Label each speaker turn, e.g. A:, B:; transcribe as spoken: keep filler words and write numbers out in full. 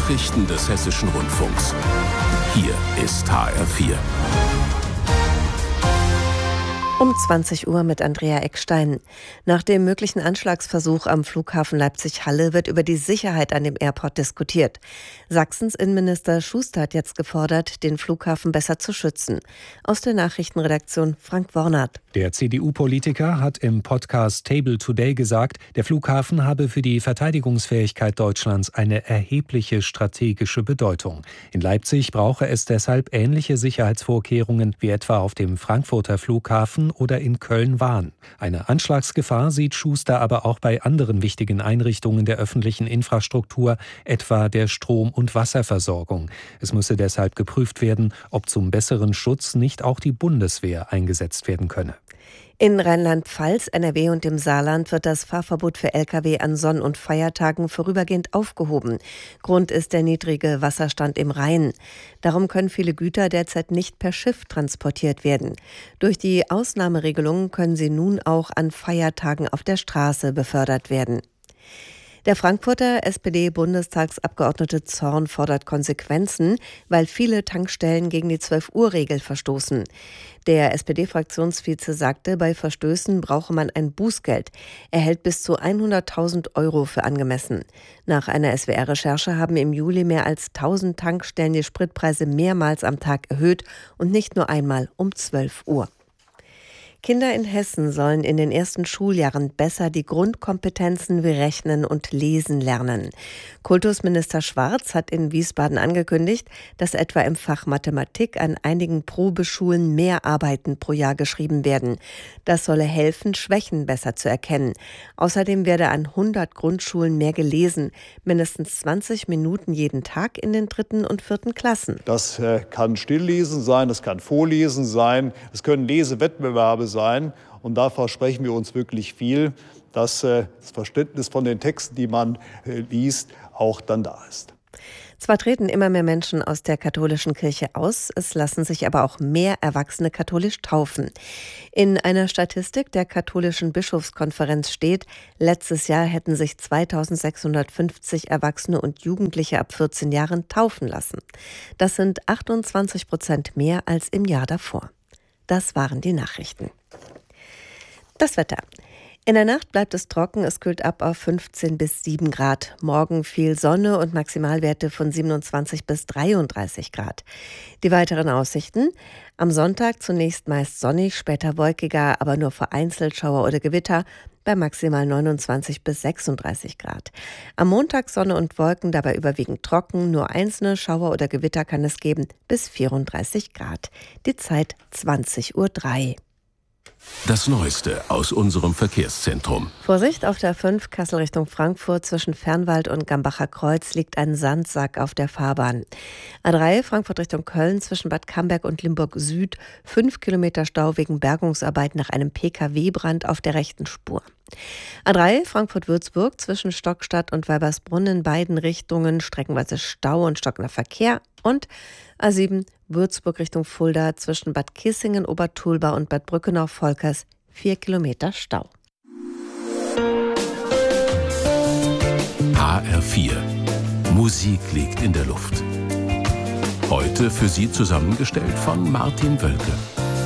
A: Nachrichten des Hessischen Rundfunks. Hier ist H R vier.
B: Um zwanzig Uhr mit Andrea Eckstein. Nach dem möglichen Anschlagsversuch am Flughafen Leipzig-Halle wird über die Sicherheit an dem Airport diskutiert. Sachsens Innenminister Schuster hat jetzt gefordert, den Flughafen besser zu schützen. Aus der Nachrichtenredaktion Frank Wornert.
C: Der C D U-Politiker hat im Podcast Table Today gesagt, der Flughafen habe für die Verteidigungsfähigkeit Deutschlands eine erhebliche strategische Bedeutung. In Leipzig brauche es deshalb ähnliche Sicherheitsvorkehrungen wie etwa auf dem Frankfurter Flughafen oder in Köln-Wahn. Eine Anschlagsgefahr sieht Schuster aber auch bei anderen wichtigen Einrichtungen der öffentlichen Infrastruktur, etwa der Strom- und Wasserversorgung. Es müsse deshalb geprüft werden, ob zum besseren Schutz nicht auch die Bundeswehr eingesetzt werden könne.
B: In Rheinland-Pfalz, N R W und dem Saarland wird das Fahrverbot für L K W an Sonn- und Feiertagen vorübergehend aufgehoben. Grund ist der niedrige Wasserstand im Rhein. Darum können viele Güter derzeit nicht per Schiff transportiert werden. Durch die Ausnahmeregelungen können sie nun auch an Feiertagen auf der Straße befördert werden. Der Frankfurter S P D-Bundestagsabgeordnete Zorn fordert Konsequenzen, weil viele Tankstellen gegen die zwölf-Uhr-Regel verstoßen. Der S P D-Fraktionsvize sagte, bei Verstößen brauche man ein Bußgeld. Er hält bis zu hunderttausend Euro für angemessen. Nach einer S W R-Recherche haben im Juli mehr als tausend Tankstellen die Spritpreise mehrmals am Tag erhöht und nicht nur einmal um zwölf Uhr. Kinder in Hessen sollen in den ersten Schuljahren besser die Grundkompetenzen wie Rechnen und Lesen lernen. Kultusminister Schwarz hat in Wiesbaden angekündigt, dass etwa im Fach Mathematik an einigen Probeschulen mehr Arbeiten pro Jahr geschrieben werden. Das solle helfen, Schwächen besser zu erkennen. Außerdem werde an hundert Grundschulen mehr gelesen, mindestens zwanzig Minuten jeden Tag in den dritten und vierten Klassen.
D: Das äh, kann Stilllesen sein, das kann Vorlesen sein, es können Lesewettbewerbe sein. Und da versprechen wir uns wirklich viel, dass äh, das Verständnis von den Texten, die man äh, liest, auch dann da ist.
B: Zwar treten immer mehr Menschen aus der katholischen Kirche aus, es lassen sich aber auch mehr Erwachsene katholisch taufen. In einer Statistik der katholischen Bischofskonferenz steht, letztes Jahr hätten sich zweitausendsechshundertfünfzig Erwachsene und Jugendliche ab vierzehn Jahren taufen lassen. Das sind achtundzwanzig Prozent mehr als im Jahr davor. Das waren die Nachrichten. Das Wetter. In der Nacht bleibt es trocken, es kühlt ab auf fünfzehn bis sieben Grad. Morgen viel Sonne und Maximalwerte von siebenundzwanzig bis dreiunddreißig Grad. Die weiteren Aussichten: am Sonntag zunächst meist sonnig, später wolkiger, aber nur vereinzelt Schauer oder Gewitter bei maximal neunundzwanzig bis sechsunddreißig Grad. Am Montag Sonne und Wolken, dabei überwiegend trocken, nur einzelne Schauer oder Gewitter kann es geben bis vierunddreißig Grad. Die Zeit zwanzig Uhr drei.
A: Das Neueste aus unserem Verkehrszentrum.
B: Vorsicht, auf der A fünf Kassel Richtung Frankfurt zwischen Fernwald und Gambacher Kreuz liegt ein Sandsack auf der Fahrbahn. A drei Frankfurt Richtung Köln zwischen Bad Camberg und Limburg Süd, fünf Kilometer Stau wegen Bergungsarbeit nach einem P K W-Brand auf der rechten Spur. A drei Frankfurt-Würzburg zwischen Stockstadt und Weibersbrunn in beiden Richtungen streckenweise Stau und stockender Verkehr. Und A sieben Würzburg Richtung Fulda zwischen Bad Kissingen, Obertulba und Bad Brückenau-Volkers vier Kilometer Stau.
A: H R vier. Musik liegt in der Luft. Heute für Sie zusammengestellt von Martin Wölke.